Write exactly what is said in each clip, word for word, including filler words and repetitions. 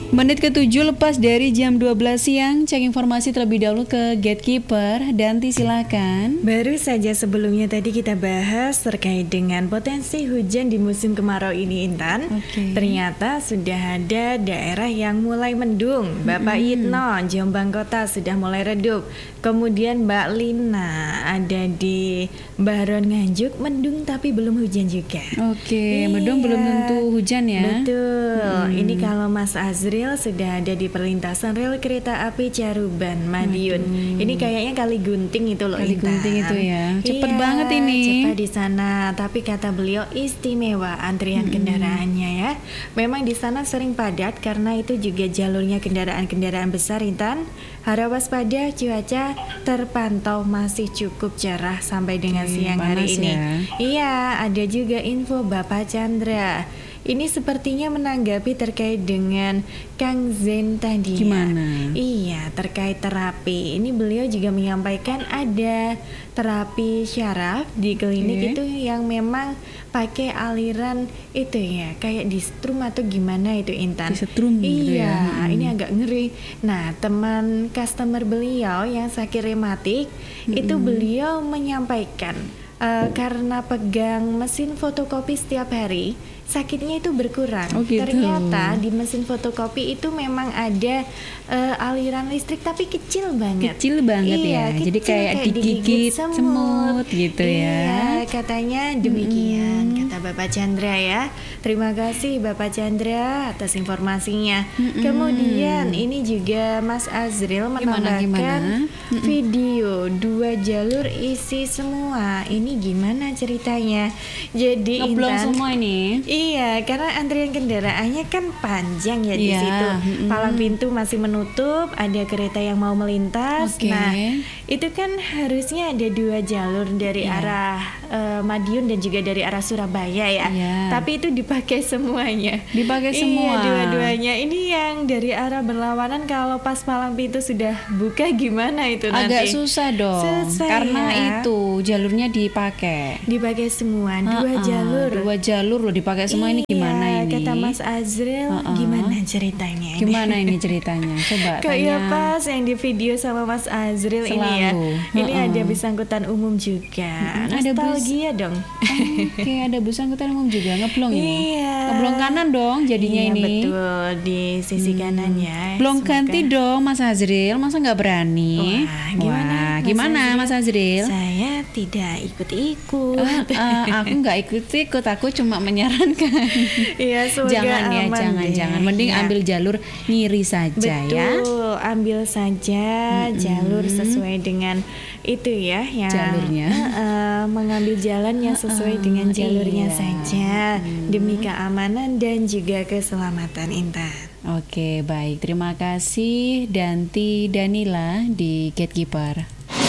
Menit ketujuh lepas dari jam dua belas siang, cek informasi terlebih dahulu ke Gatekeeper. Danti silakan. Baru saja sebelumnya tadi kita bahas terkait dengan potensi hujan di musim kemarau ini, Intan. Okay. Ternyata sudah ada daerah yang mulai mendung. Bapak mm-hmm. Itno, Jombang Kota sudah mulai redup. Kemudian Mbak Lina ada di Baron Nganjuk, mendung tapi belum hujan juga. Oke, okay. Iya. Mendung belum tentu hujan ya. Betul. Hmm. Ini kalau Mas Azril sudah ada di perlintasan rel kereta api Caruban Madiun. Aduh. Ini kayaknya Kali Gunting itu loh, Kali Intan. Gunting itu ya. Cepet iya, banget ini. Cepat di sana. Tapi kata beliau istimewa antrian hmm. kendaraannya ya. Memang di sana sering padat karena itu juga jalurnya kendaraan-kendaraan besar, Intan. Harap waspada, cuaca terpantau masih cukup cerah sampai dengan Oke, siang hari ini. Ya. Iya, ada juga info Bapak Chandra. Ini sepertinya menanggapi terkait dengan Kang Zen tadi. Gimana? Iya, terkait terapi. Ini beliau juga menyampaikan ada terapi syaraf di klinik okay. itu yang memang pakai aliran itu ya, kayak disetrum atau gimana itu, Intan. Disetrum iya, gitu ya. Hmm. Ini agak ngeri. Nah, teman customer beliau yang sakit rematik hmm. itu beliau menyampaikan uh, karena pegang mesin fotokopi setiap hari, sakitnya itu berkurang. Oh, gitu. Ternyata di mesin fotokopi itu memang ada uh, aliran listrik tapi kecil banget. Kecil banget iya, ya. Kecil, jadi kayak, kayak digigit semut, semut gitu iya, ya. Iya, katanya demikian mm-hmm. kata Bapak Chandra ya. Terima kasih Bapak Chandra atas informasinya. Mm-hmm. Kemudian ini juga Mas Azril menambahkan gimana, gimana? video dua jalur isi semua. Ini gimana ceritanya? Jadi ngeblong Intan, semua ini. Iya, karena antrian kendaraannya kan panjang ya di yeah. situ. Mm-hmm. Palang pintu masih menutup, ada kereta yang mau melintas. Okay. Nah, itu kan harusnya ada dua jalur dari yeah. arah uh, Madiun dan juga dari arah Surabaya ya. Yeah. Tapi itu dipakai semuanya. Dipakai iya, semua. Iya, dua-duanya. Ini yang dari arah berlawanan kalau pas palang pintu sudah buka gimana itu nanti? Agak susah dong. Susah karena ya. itu jalurnya dipakai. Dipakai semua, dua uh-uh, jalur. Dua jalur loh dipakai semua. Ini gimana iya, ini? Kata Mas Azril, uh-uh. gimana ceritanya ini? Gimana ini ceritanya? Coba Kok tanya. ya pas yang di video sama Mas Azril Selalu. ini ya. Ini uh-uh. ada bus angkutan umum juga. Uh-uh. Nostalgia dong. Oke, okay, ada bus angkutan umum juga ngeblong ini. Iya. Ngeblong kanan dong jadinya iya, ini. Betul, di sisi hmm. kanannya. Blong ganti dong Mas Azril, masa nggak berani? Wah, gimana? Wah, Mas gimana Azril? Mas Azril? Saya tidak ikut-ikut. Uh, uh, aku nggak ikut-ikut, aku cuma menyarankan. Iya, semoga jangan ya, aman jangan, deh. jangan. Mending ya. ambil jalur ngiri saja. Betul, ya. Betul, ambil saja mm-hmm. jalur sesuai dengan itu ya, yang jalurnya. Uh, uh, mengambil jalan yang sesuai uh, uh, dengan jalurnya iya. saja hmm. demi keamanan dan juga keselamatan, Intan. Oke, baik. Terima kasih Danti Danila di Gatekeeper.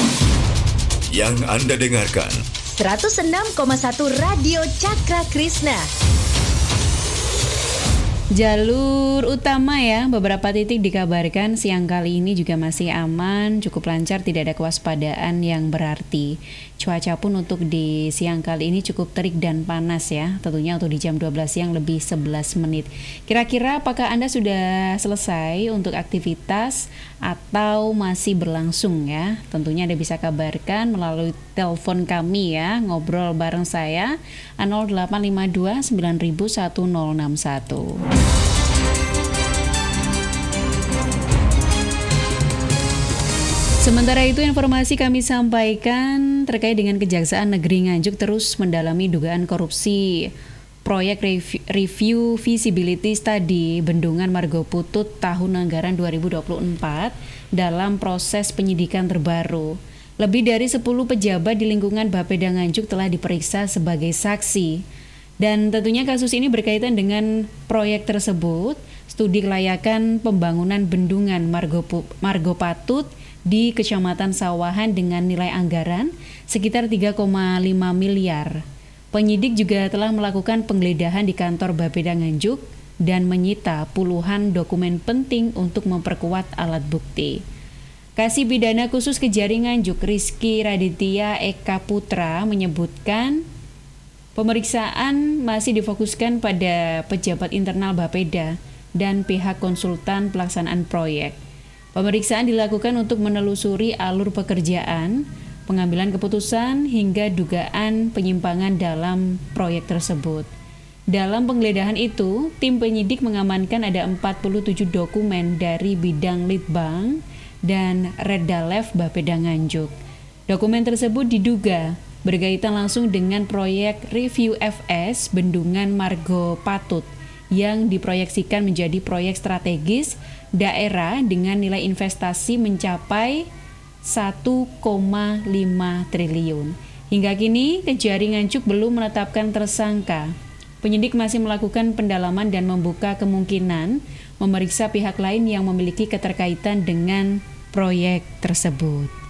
Yang Anda dengarkan seratus enam koma satu Radio Cakra Krishna. Jalur utama ya, beberapa titik dikabarkan siang kali ini juga masih aman, cukup lancar, tidak ada kewaspadaan yang berarti. Cuaca pun untuk di siang kali ini cukup terik dan panas ya, tentunya untuk di jam dua belas siang lebih sebelas menit. Kira-kira apakah Anda sudah selesai untuk aktivitas atau masih berlangsung ya? Tentunya Anda bisa kabarkan melalui telepon kami ya, ngobrol bareng saya nol delapan lima dua sembilan satu nol enam satu. Sementara itu informasi kami sampaikan terkait dengan Kejaksaan Negeri Nganjuk terus mendalami dugaan korupsi proyek review feasibility study Bendungan Margo Putut tahun anggaran dua ribu dua puluh empat dalam proses penyidikan terbaru. Lebih dari sepuluh pejabat di lingkungan Bapeda Nganjuk telah diperiksa sebagai saksi. Dan tentunya kasus ini berkaitan dengan proyek tersebut, studi kelayakan pembangunan Bendungan Margo, Margo Patut di Kecamatan Sawahan dengan nilai anggaran sekitar tiga koma lima miliar. Penyidik juga telah melakukan penggeledahan di kantor Bapeda Nganjuk dan menyita puluhan dokumen penting untuk memperkuat alat bukti. Kasih Pidana Khusus Kejari Nganjuk Rizky Raditya Eka Putra menyebutkan pemeriksaan masih difokuskan pada pejabat internal Bapeda dan pihak konsultan pelaksanaan proyek. Pemeriksaan dilakukan untuk menelusuri alur pekerjaan, pengambilan keputusan, hingga dugaan penyimpangan dalam proyek tersebut. Dalam penggeledahan itu, tim penyidik mengamankan ada empat puluh tujuh dokumen dari bidang Litbang dan Reddalef Bapeda Nganjuk. Dokumen tersebut diduga berkaitan langsung dengan proyek Review F S Bendungan Margo Patut yang diproyeksikan menjadi proyek strategis daerah dengan nilai investasi mencapai satu koma lima triliun. Hingga kini, Kejari Nganjuk belum menetapkan tersangka. Penyidik masih melakukan pendalaman dan membuka kemungkinan memeriksa pihak lain yang memiliki keterkaitan dengan proyek tersebut.